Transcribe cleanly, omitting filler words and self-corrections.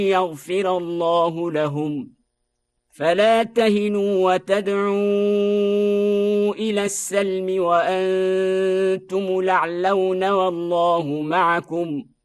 يغفر الله لهم فلا تهنوا وتدعوا إلى السلم وأنتم الأعلون والله معكم